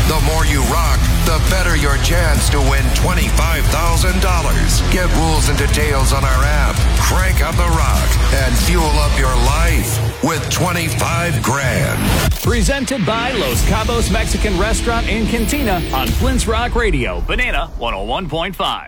The more you rock, the better your chance to win $25,000. Get rules and details on our app. Crank up the rock and fuel up your life with 25 grand. Presented by Los Cabos Mexican Restaurant and Cantina on Flint's Rock Radio, Banana 101.5.